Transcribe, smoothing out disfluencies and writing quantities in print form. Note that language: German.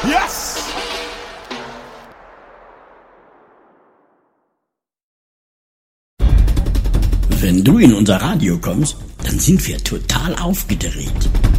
Yes! Wenn du in unser Radio kommst, dann sind wir total aufgedreht.